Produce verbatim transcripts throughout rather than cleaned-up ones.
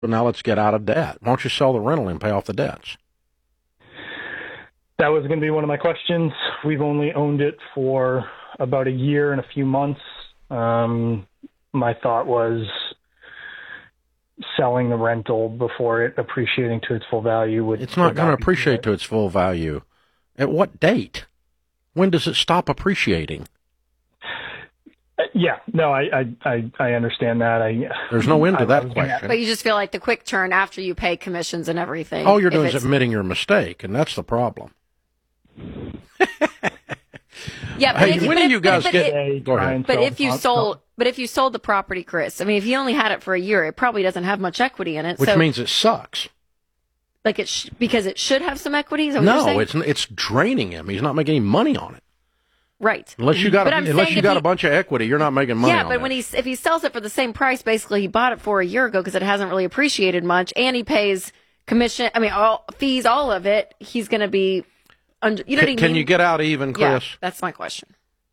now let's get out of debt. Why don't you sell the rental and pay off the debts? That was going to be one of my questions. We've only owned it for about a year and a few months. Um, my thought was selling the rental before it appreciating to its full value. Would It's not would going to not be appreciate good. to its full value. At what date? When does it stop appreciating? Uh, yeah, no, I, I, I, I understand that. I There's no end to I- I that was gonna- question. But you just feel like the quick turn after you pay commissions and everything. All you're if doing is it's- admitting your mistake, and that's the problem. Yeah, but Hey, if you, when but do if- you guys but, get- but it- Go ahead. Try and But sell if you con- sold, but if you sold the property, Chris, I mean, if he only had it for a year, it probably doesn't have much equity in it. Which so, means it sucks. like it sh- because it should have some equity. Is that what you're No, saying? it's it's draining him. He's not making any money on it. right. Unless you got But a, I'm unless saying you if got he- a bunch of equity, you're not making money Yeah, on but it. when he if he sells it for the same price, basically he bought it for a year ago because it hasn't really appreciated much, and he pays commission. I mean, all fees, all of it. He's going to be under. You know can, what I can mean? you get out even, Chris? Yeah, that's my question.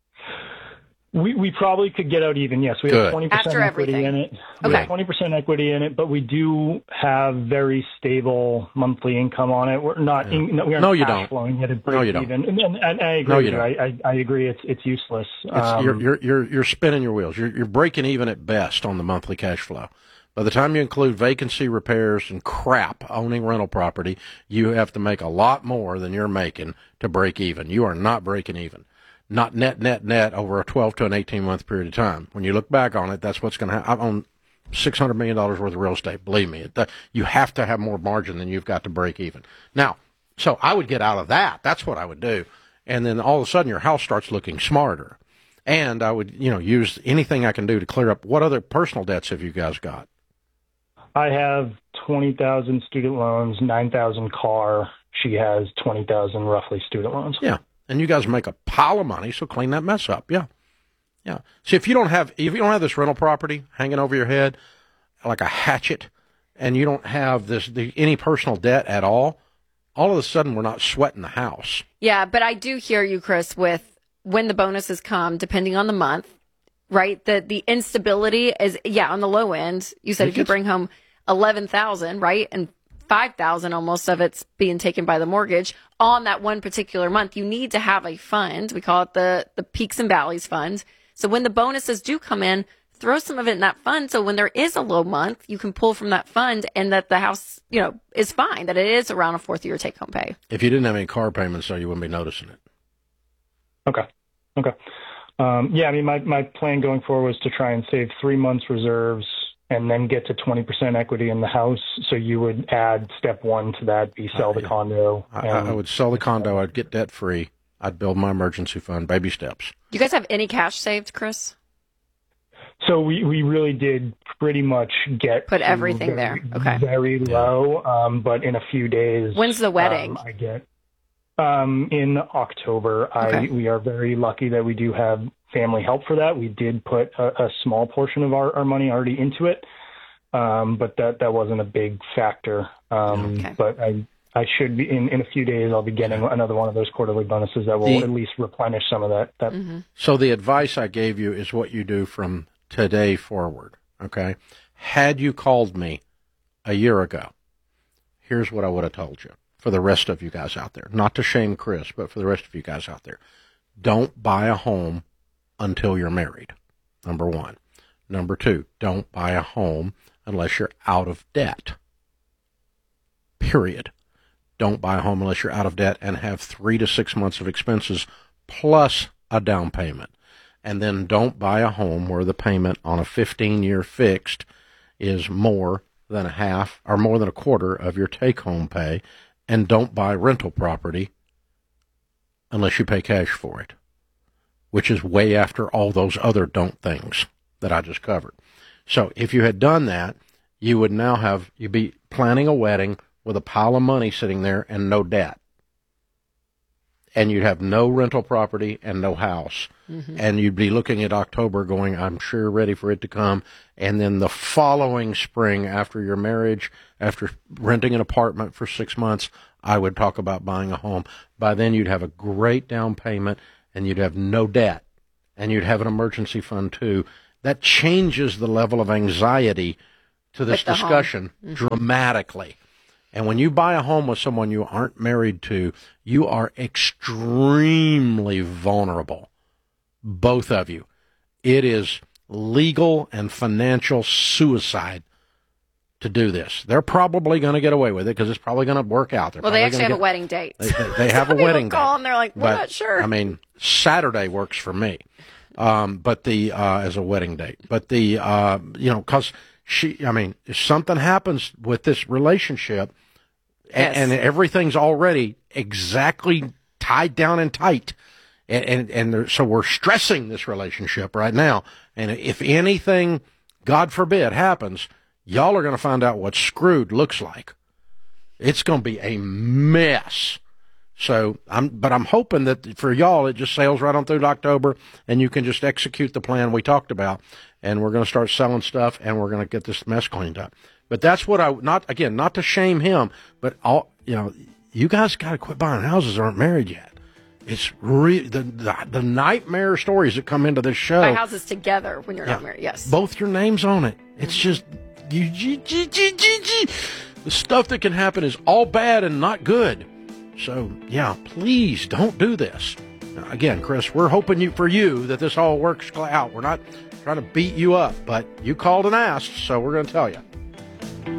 We we probably could get out even. Yes, we Good. have twenty percent After equity everything. in it. We Okay. have twenty percent equity in it, but we do have very stable monthly income on it. We're not. In, no, we aren't No, you cash don't. flowing it at break No, you don't. even. And, and, and I agree. No, you with don't. I, I I agree. It's it's useless. It's, Um, you're, you're you're you're spinning your wheels. You're you're breaking even at best on the monthly cash flow. By the time you include vacancy repairs and crap owning rental property, you have to make a lot more than you're making to break even. You are not breaking even. Not net, net, net over a twelve to an eighteen month period of time. When you look back on it, that's what's going to happen. I own six hundred million dollars worth of real estate. Believe me, it, you have to have more margin than you've got to break even. Now, so I would get out of that. That's what I would do. And then all of a sudden your house starts looking smarter. And I would, you know, use anything I can do to clear up. What other personal debts have you guys got? I have twenty thousand student loans, nine thousand car. She has twenty thousand roughly student loans. Yeah. And you guys make a pile of money, so clean that mess up. Yeah. Yeah. See, if you don't have, if you don't have this rental property hanging over your head like a hatchet, and you don't have this, the, any personal debt at all, all of a sudden we're not sweating the house. Yeah, but I do hear you, Chris, with when the bonuses come, depending on the month, right? The the instability is, yeah, on the low end. You said It if you gets- bring home eleven thousand, right? And five thousand almost of it's being taken by the mortgage on that one particular month, you need to have a fund. We call it the, the peaks and valleys fund. So when the bonuses do come in, throw some of it in that fund. So when there is a low month, you can pull from that fund and that the house, you know, is fine, that it is around a fourth year take home pay. If you didn't have any car payments, so you wouldn't be noticing it. Okay. Okay. Um, yeah, I mean, my, my plan going forward was to try and save three months reserves and then get to twenty percent equity in the house. So you would add step one to that, be sell the yeah. condo. I, and- I would sell the condo. I'd get debt free. I'd build my emergency fund, baby steps. Do you guys have any cash saved, Chris? So we, we really did pretty much get Put to everything very, there. Okay. very low. Um, but in a few days, When's the wedding? um, I get um, in October. Okay. I we are very lucky that we do have family help for that. We did put a, a small portion of our, our money already into it, um, but that that wasn't a big factor. Um, Okay. But I. I should be in, in a few days. I'll be getting another one of those quarterly bonuses that will The- at least replenish some of that. that Mm-hmm. So the advice I gave you is what you do from today forward, okay? Had you called me a year ago, here's what I would have told you for the rest of you guys out there. Not to shame Chris, but for the rest of you guys out there. Don't buy a home until you're married, number one. Number two, don't buy a home unless you're out of debt, period. Don't buy a home unless you're out of debt and have three to six months of expenses plus a down payment. And then don't buy a home where the payment on a fifteen-year fixed is more than a half or more than a quarter of your take-home pay. And don't buy rental property unless you pay cash for it, which is way after all those other don't things that I just covered. So if you had done that, you would now have, you'd be planning a wedding with a pile of money sitting there and no debt. And you'd have no rental property and no house. Mm-hmm. And you'd be looking at October going, I'm sure ready for it to come. And then the following spring after your marriage, after renting an apartment for six months, I would talk about buying a home. By then you'd have a great down payment and you'd have no debt. And you'd have an emergency fund too. That changes the level of anxiety to this With the home. discussion Mhm. dramatically. And when you buy a home with someone you aren't married to, you are extremely vulnerable, both of you. It is legal and financial suicide to do this. They're probably going to get away with it because it's probably going to work out. They're Well, they probably actually gonna have get, a wedding date. They, they, they have a People wedding call date. and they're like, we're But, not sure. I mean, Saturday works for me, um, but the uh, as a wedding date. But the uh, you know, because she, I mean, if something happens with this relationship, Yes. and, and everything's already exactly tied down and tight, and and, and there, so we're stressing this relationship right now. And if anything, God forbid, happens, y'all are going to find out what screwed looks like. It's going to be a mess. So I'm, but I'm hoping that for y'all, it just sails right on through to October, and you can just execute the plan we talked about, and we're going to start selling stuff, and we're going to get this mess cleaned up. But that's what I, not, again, not to shame him, but all, you know, you guys got to quit buying houses that aren't married yet. It's re- the, the the nightmare stories that come into this show. Buy houses together when you're Yeah. not married. Yes. Both your names on it. It's just, you, you, you, you, you, you. The stuff that can happen is all bad and not good. So, yeah, please don't do this. Now, again, Chris, we're hoping you for you that this all works out. We're not trying to beat you up, but you called and asked, so we're going to tell you.